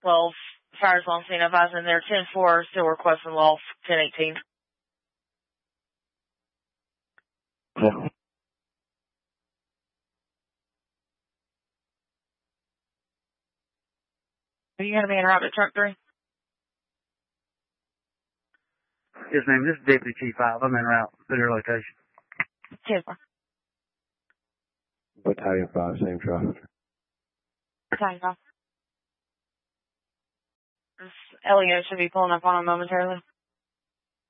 12, fires on scene, advised in there, 10-4, still requesting loss, 10-18. Yeah. Are you going to be in route to truck 3? Yes, ma'am. This is Deputy Chief 5. I'm en route to your location. 10-4. Battalion 5, same traffic. Battalion 5. Elliot should be pulling up on him momentarily.